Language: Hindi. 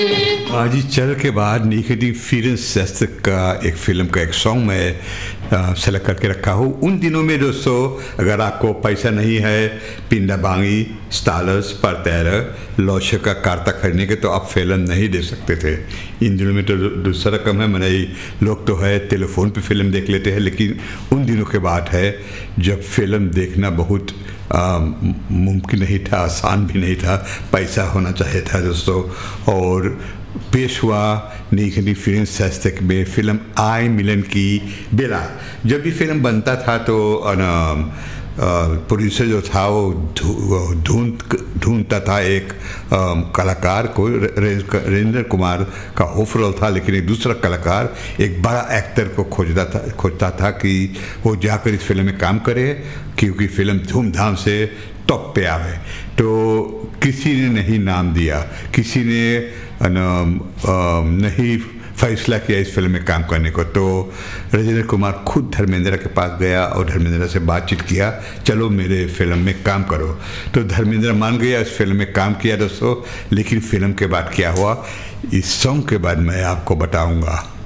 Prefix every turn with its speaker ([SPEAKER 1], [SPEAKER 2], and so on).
[SPEAKER 1] आज ही चल के बाद निखिल फिरेंस शास्त्र का एक फिल्म का एक सॉन्ग मैं सेलेक्ट करके रखा हूँ। उन दिनों में दोस्तों, अगर आपको पैसा नहीं है पिंडा बांगी स्टालर्स पर तैर लौशे का कारता खरीदने के, तो आप फिल्म नहीं देख सकते थे। इन दिनों में तो दूसरा रकम है, मैंने लोग तो है टेलीफोन पे फिल्म देख लेते हैं, लेकिन उन दिनों के बात है जब फिल्म देखना बहुत मुमकिन नहीं था, आसान भी नहीं था, पैसा होना चाहिए था दोस्तों। और पेश हुआ निखिल फिरेंस शास्त्र में फिल्म आई मिलन की बेला। जब भी फिल्म बनता था तो प्रोड्यूसर जो था वो ढूंढता था एक कलाकार को। राजेंद्र कुमार का ओवरऑल था, लेकिन एक दूसरा कलाकार, एक बड़ा एक्टर को खोजता था कि वो जाकर इस फिल्म में काम करे, क्योंकि फिल्म धूमधाम से टॉप पे आवे। तो किसी ने नहीं नाम दिया, किसी ने नहीं फैसला किया इस फिल्म में काम करने को। तो राजेंद्र कुमार खुद धर्मेंद्र के पास गया और धर्मेंद्र से बातचीत किया, चलो मेरे फिल्म में काम करो। तो धर्मेंद्र मान गया, इस फिल्म में काम किया दोस्तों। लेकिन फिल्म के बाद क्या हुआ, इस सॉन्ग के बाद मैं आपको बताऊंगा।